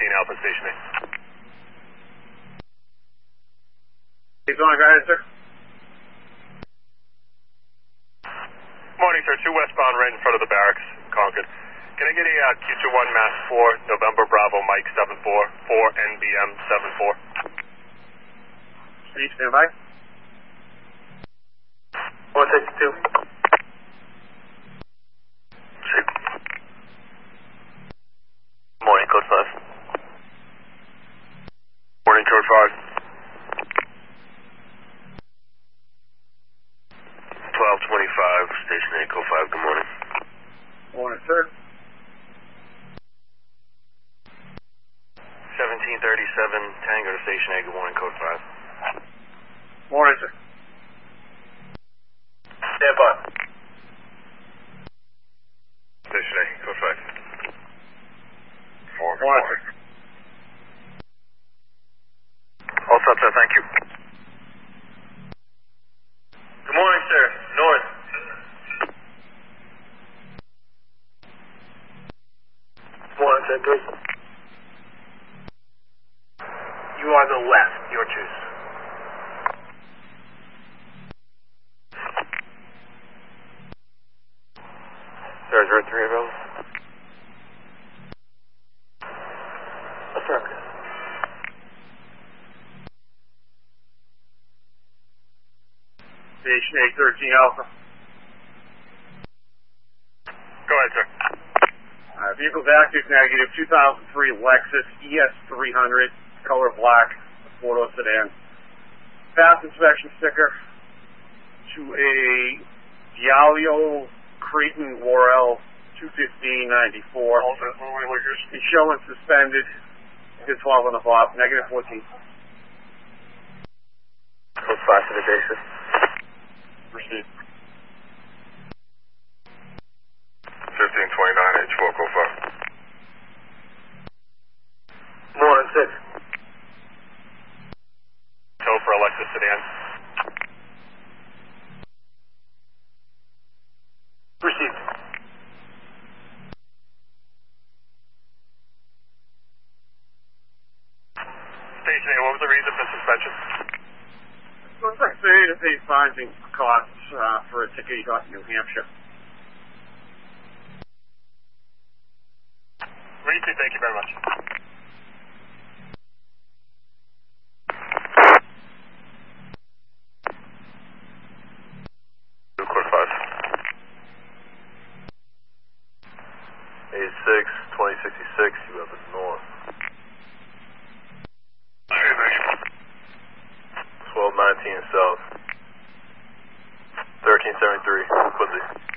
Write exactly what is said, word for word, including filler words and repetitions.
fifteen Alpha Station A. Keep going, go ahead, sir. Morning, sir. Two westbound right in front of the barracks, Concord. Can I get a uh, Q two one Mass four, November Bravo Mike seven four, four N B M seven four? Please stand by. one sixty-two. Morning, code five. Morning, code five. twelve twenty-five, station eight, code five, good morning. Morning, sir. seventeen thirty-seven, Tango to station eight, good morning, code five. Morning, sir. Stand by. Station eight, code five. Four, good Morning, morning. sir. All set, sir, thank you. Good morning, sir. North. Morning, sir, please. You are the left, your choose. Sir, is there three available? Affirmative. Station eight thirteen Alpha. Go ahead, sir. Uh, vehicle's active, negative, two thousand three Lexus E S three hundred, color black, four-door sedan. Fast inspection sticker to a Diallo Creighton Worrell two fifteen ninety-four. Insurance suspended. Good twelve on the bop, negative fourteen. Code five to the basis. Proceed. fifteen twenty-nine, H four, code five. Morning, six. Tow for Alexis sedan. Proceed. Station eight, what was the reason for suspension? Looks like failure to pay fines and costs uh, for a ticket you got in New Hampshire. Read thank you very much. Code five. eight six, twenty sixty-six, you have it north. twelve nineteen south. thirteen seventy-three, Quincy.